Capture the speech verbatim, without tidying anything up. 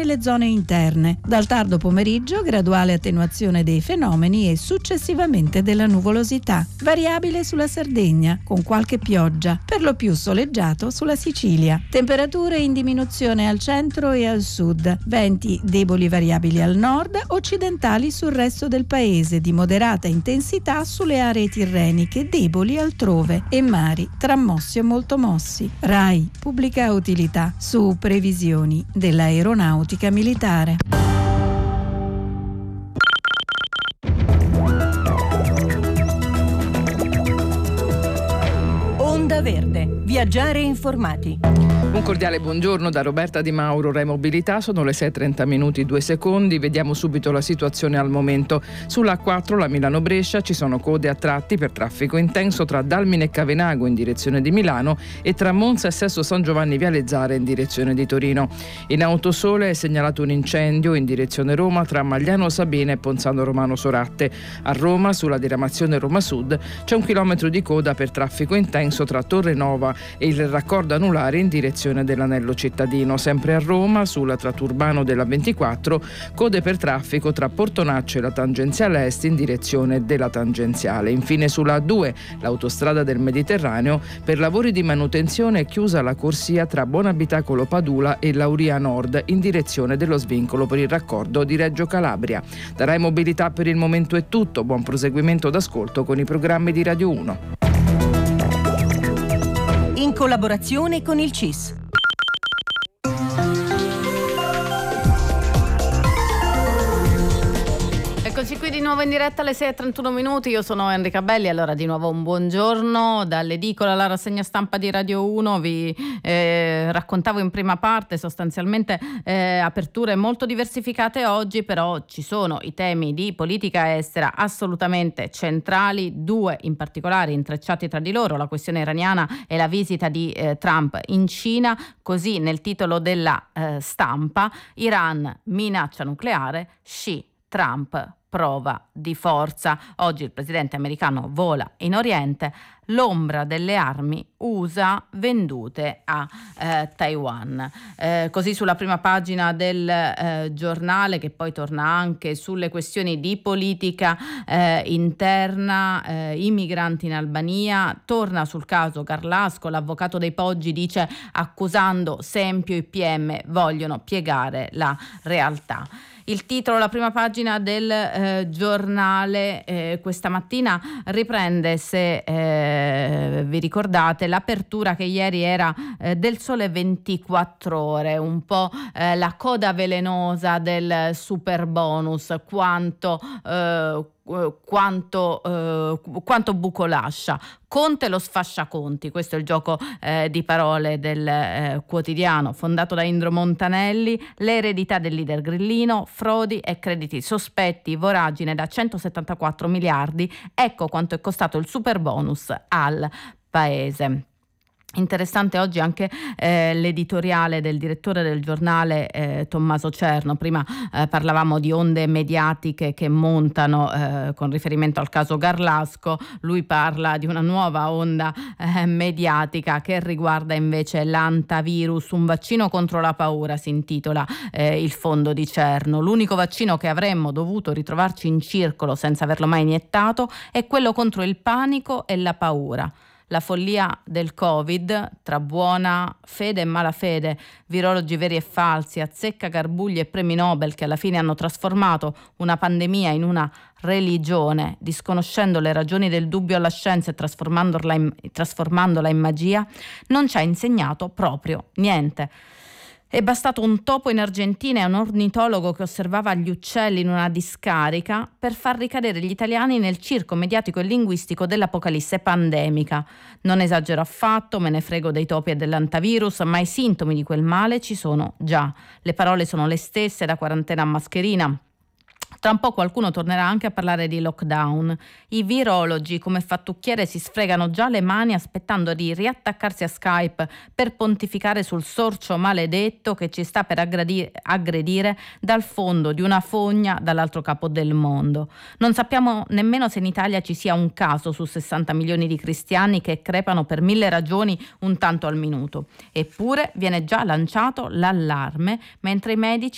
nelle zone interne. Dal tardo pomeriggio graduale attenuazione dei fenomeni e successivamente della nuvolosità. Variabile sulla Sardegna, con qualche pioggia, per lo più soleggiato sulla Sicilia. Temperature in diminuzione al centro e al sud. Venti deboli variabili al nord, occidentali sul resto del paese, di moderata intensità sulle aree tirreniche, deboli altrove, e mari tra mossi e molto mossi. RAI, pubblica utilità, su previsioni dell'aeronautica militare. Onda Verde, viaggiare informati. Un cordiale buongiorno da Roberta Di Mauro, Rai Mobilità. Sono le sei e trenta minuti due secondi. Vediamo subito la situazione al momento. Sulla A quattro, la Milano-Brescia, ci sono code a tratti per traffico intenso tra Dalmine e Cavenago in direzione di Milano e tra Monza e Sesto San Giovanni Vialezzare in direzione di Torino. In Autosole è segnalato un incendio in direzione Roma tra Magliano Sabina e Ponzano Romano Soratte. A Roma, sulla diramazione Roma Sud, c'è un chilometro di coda per traffico intenso tra Torre Nova e il raccordo anulare in direzione dell'anello cittadino. Sempre a Roma, sulla tratto urbano della ventiquattro, code per traffico tra Portonaccio e la tangenziale est in direzione della tangenziale. Infine sulla A due, l'autostrada del Mediterraneo, per lavori di manutenzione è chiusa la corsia tra Buonabitacolo Padula e Lauria Nord in direzione dello svincolo per il raccordo di Reggio Calabria. Da Rai Mobilità per il momento è tutto. Buon proseguimento d'ascolto con i programmi di Radio uno. In collaborazione con il C I S. Eccoci qui di nuovo in diretta alle sei e trentuno minuti, io sono Enrica Belli. Allora di nuovo un buongiorno dall'edicola, la rassegna stampa di Radio uno. Vi eh, raccontavo in prima parte sostanzialmente eh, aperture molto diversificate oggi, però ci sono i temi di politica estera assolutamente centrali, due in particolare intrecciati tra di loro, la questione iraniana e la visita di eh, Trump in Cina. Così nel titolo della eh, stampa: Iran minaccia nucleare, Xi, Trump prova di forza. Oggi il presidente americano vola in Oriente, l'ombra delle armi U S A vendute a eh, Taiwan. Eh, così sulla prima pagina del eh, giornale, che poi torna anche sulle questioni di politica eh, interna, eh, i migranti in Albania, torna sul caso Garlasco, l'avvocato dei Poggi dice: accusando Sempio i P M vogliono piegare la realtà. Il titolo, la prima pagina del eh, giornale eh, questa mattina riprende, se eh, vi ricordate, l'apertura che ieri era eh, del Sole ventiquattro Ore, un po' eh, la coda velenosa del super bonus, quanto eh, quanto, eh, quanto buco lascia. Conte lo sfasciaconti, questo è il gioco eh, di parole del eh, quotidiano fondato da Indro Montanelli. Le eredità del leader grillino, frodi e crediti sospetti, voragine da centosettantaquattro miliardi, ecco quanto è costato il super bonus al paese. Interessante oggi anche eh, l'editoriale del direttore del giornale eh, Tommaso Cerno. Prima eh, parlavamo di onde mediatiche che montano eh, con riferimento al caso Garlasco. Lui parla di una nuova onda eh, mediatica che riguarda invece l'antavirus, un vaccino contro la paura, si intitola eh, il fondo di Cerno. L'unico vaccino che avremmo dovuto ritrovarci in circolo senza averlo mai iniettato è quello contro il panico e la paura. La follia del Covid, tra buona fede e malafede, virologi veri e falsi, azzeccagarbugli e premi Nobel che alla fine hanno trasformato una pandemia in una religione, disconoscendo le ragioni del dubbio alla scienza e trasformandola in, trasformandola in magia, non ci ha insegnato proprio niente. È bastato un topo in Argentina e un ornitologo che osservava gli uccelli in una discarica per far ricadere gli italiani nel circo mediatico e linguistico dell'apocalisse pandemica. Non esagero affatto, me ne frego dei topi e dell'antavirus, ma i sintomi di quel male ci sono già. Le parole sono le stesse da quarantena a mascherina. Tra un po' qualcuno tornerà anche a parlare di lockdown. I virologi come fattucchiere si sfregano già le mani aspettando di riattaccarsi a Skype per pontificare sul sorcio maledetto che ci sta per aggredire, aggredire dal fondo di una fogna dall'altro capo del mondo. Non sappiamo nemmeno se in Italia ci sia un caso su sessanta milioni di cristiani che crepano per mille ragioni un tanto al minuto. Eppure viene già lanciato l'allarme mentre i medici